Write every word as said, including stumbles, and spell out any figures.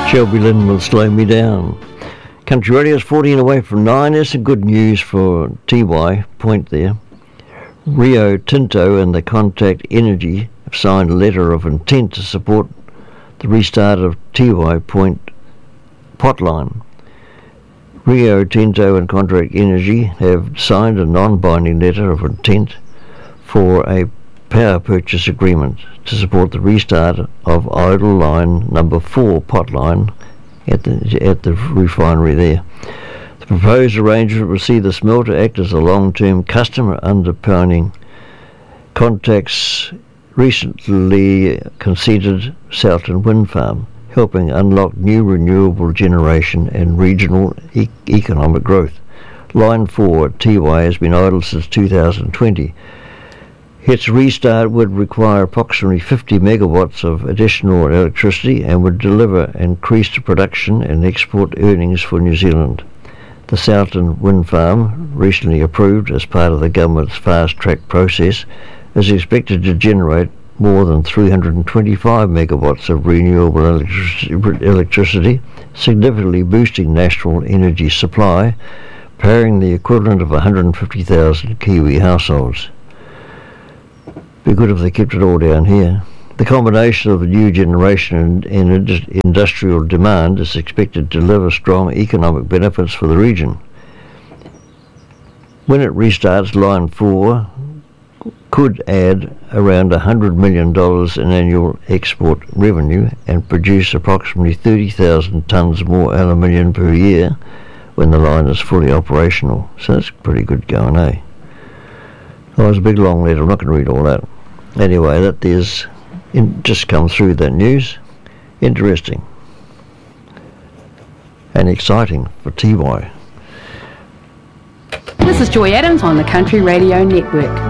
Shelby Lynn will slow me down. Country Radio's fourteen away from nine. There's some good news for T Y Point there. Rio Tinto and the Contact Energy have signed a letter of intent to support the restart of T Y Point potline. Rio Tinto and Contact Energy have signed a non-binding letter of intent for a power purchase agreement to support the restart of idle line number four potline at the at the refinery there. The proposed arrangement will see the smelter act as a long-term customer underpinning Contact's recently conceded Southland Wind Farm, helping unlock new renewable generation and regional e- economic growth. Line four at T Y has been idle since two thousand twenty. Its restart would require approximately fifty megawatts of additional electricity and would deliver increased production and export earnings for New Zealand. The Southland Wind Farm, recently approved as part of the government's fast-track process, is expected to generate more than three hundred twenty-five megawatts of renewable electric- electricity, significantly boosting national energy supply, powering the equivalent of one hundred fifty thousand Kiwi households. Be good if they kept it all down here. The combination of the new generation and, and industrial demand is expected to deliver strong economic benefits for the region. When it restarts, Line four could add around one hundred million dollars in annual export revenue and produce approximately thirty thousand tonnes more aluminium per year when the line is fully operational. So that's pretty good going, eh? Oh, it's a big long letter. I'm not going to read all that. Anyway, that is in, just come through that news. Interesting and exciting for T Y. This is Joy Adams on the Country Radio Network.